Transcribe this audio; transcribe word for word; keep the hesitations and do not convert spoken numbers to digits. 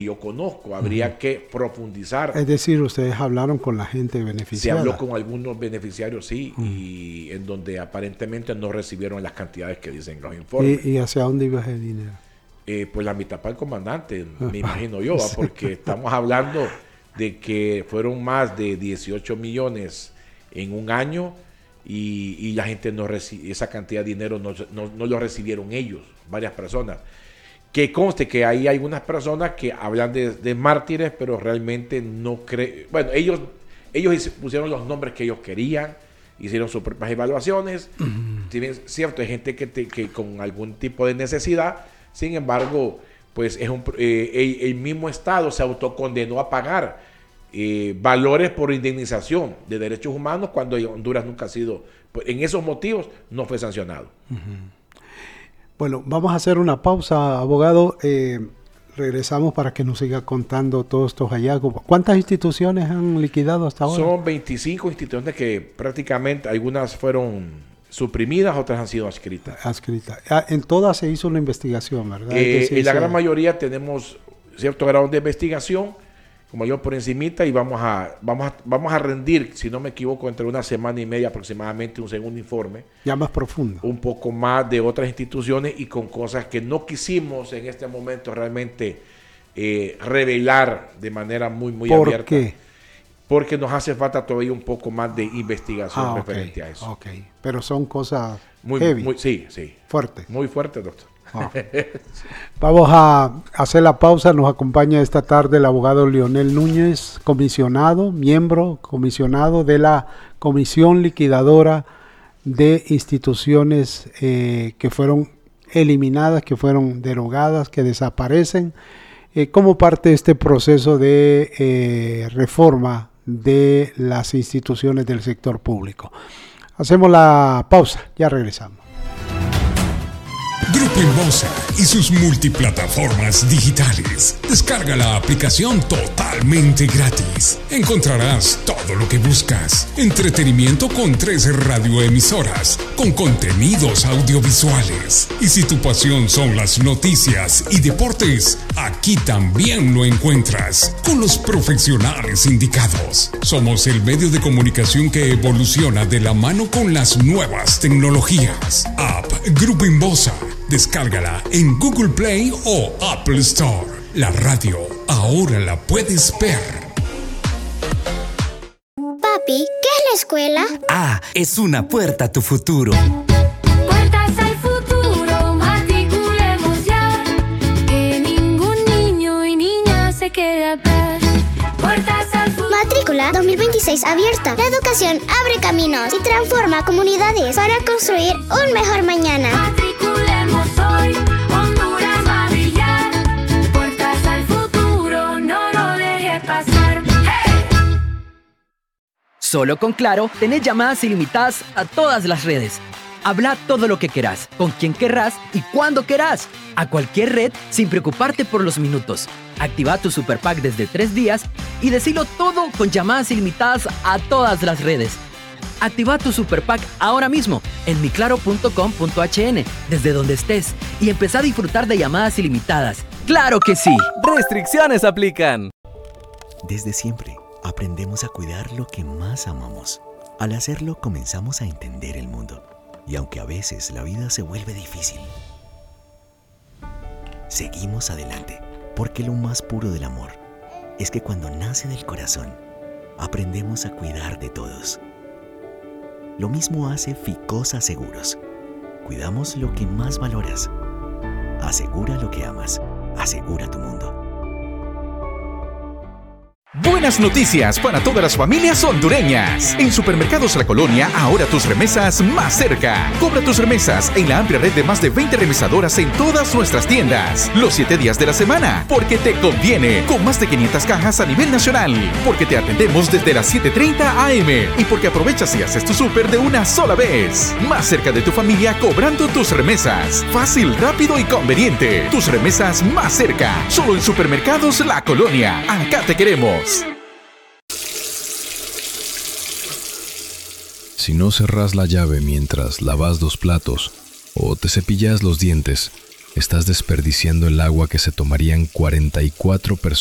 yo conozco, habría uh-huh. que profundizar. Es decir, ustedes hablaron con la gente beneficiada. Se habló con algunos beneficiarios, sí, uh-huh. y en donde aparentemente no recibieron las cantidades que dicen los informes. ¿Y, y hacia dónde iba ese dinero? Eh, pues la mitad para el comandante, me imagino yo, sí. porque estamos hablando de que fueron más de dieciocho millones en un año y, y la gente no recibe esa cantidad de dinero, no, no, no lo recibieron ellos, varias personas. Que conste que hay algunas personas que hablan de, de mártires, pero realmente no creen. Bueno, ellos, ellos pusieron los nombres que ellos querían, hicieron sus propias evaluaciones. Uh-huh. Tienen, cierto, hay gente que, te, que con algún tipo de necesidad. Sin embargo, pues es un, eh, el, el mismo Estado se autocondenó a pagar eh, valores por indemnización de derechos humanos cuando Honduras nunca ha sido, pues, en esos motivos no fue sancionado. Uh-huh. Bueno, vamos a hacer una pausa, abogado. Eh, regresamos para que nos siga contando todos estos hallazgos. ¿Cuántas instituciones han liquidado hasta ahora? Son veinticinco instituciones que prácticamente algunas fueron suprimidas, otras han sido adscritas. Adscritas. Ah, en todas se hizo una investigación, ¿verdad? Eh, decir, en la se... gran mayoría tenemos cierto grado de investigación, como yo por encimita, y vamos a, vamos a, vamos a rendir, si no me equivoco, entre una semana y media aproximadamente un segundo informe. Ya más profundo. Un poco más de otras instituciones y con cosas que no quisimos en este momento realmente eh, revelar de manera muy, muy ¿Por abierta. ¿Por qué? Porque nos hace falta todavía un poco más de investigación ah, referente okay, a eso. Ok, pero son cosas muy, heavy. Muy, sí, sí. Fuertes. Muy fuertes, doctor. Oh. Vamos a hacer la pausa. Nos acompaña esta tarde el abogado Leonel Núñez, comisionado, miembro comisionado de la Comisión Liquidadora de Instituciones eh, que fueron eliminadas, que fueron derogadas, que desaparecen, eh, como parte de este proceso de eh, reforma de las instituciones del sector público. Hacemos la pausa, ya regresamos. Grupo Inbosa y sus multiplataformas digitales. Descarga la aplicación totalmente gratis. Encontrarás todo lo que buscas. Entretenimiento con tres radioemisoras, con contenidos audiovisuales. Y si tu pasión son las noticias y deportes, aquí también lo encuentras, con los profesionales indicados. Somos el medio de comunicación que evoluciona de la mano con las nuevas tecnologías. App Grupo Inbosa. Descárgala en Google Play o Apple Store. La radio ahora la puedes ver. Papi, ¿qué es la escuela? Ah, es una puerta a tu futuro. Puertas al futuro, matriculemos ya. Que ningún niño y niña se quede atrás. Puertas al futuro. Matrícula dos mil veintiséis abierta. La educación abre caminos y transforma comunidades para construir un mejor mañana. Matriculemos hoy, Honduras va a brillar. Puertas al futuro, no lo dejes pasar. ¡Hey! Solo con Claro, tenés llamadas ilimitadas a todas las redes. Habla todo lo que querás, con quien querrás y cuando querás. A cualquier red sin preocuparte por los minutos. Activa tu Super Pack desde tres días y decilo todo con llamadas ilimitadas a todas las redes. Activa tu Super Pack ahora mismo en mi claro punto com punto h n desde donde estés y empezá a disfrutar de llamadas ilimitadas. ¡Claro que sí! Restricciones aplican. Desde siempre aprendemos a cuidar lo que más amamos. Al hacerlo comenzamos a entender el mundo. Y aunque a veces la vida se vuelve difícil, seguimos adelante, porque lo más puro del amor es que cuando nace del corazón, aprendemos a cuidar de todos. Lo mismo hace Ficosa Seguros. Cuidamos lo que más valoras. Asegura lo que amas. Asegura tu mundo. Buenas noticias para todas las familias hondureñas. En Supermercados La Colonia, ahora tus remesas más cerca. Cobra tus remesas en la amplia red de más de veinte remesadoras en todas nuestras tiendas. Los siete días de la semana, porque te conviene. Con más de quinientas cajas a nivel nacional. Porque te atendemos desde las siete treinta a eme. Y porque aprovechas y haces tu súper de una sola vez. Más cerca de tu familia cobrando tus remesas. Fácil, rápido y conveniente. Tus remesas más cerca. Solo en Supermercados La Colonia. Acá te queremos. Si no cerrás la llave mientras lavas dos platos o te cepillas los dientes, estás desperdiciando el agua que se tomarían cuarenta y cuatro personas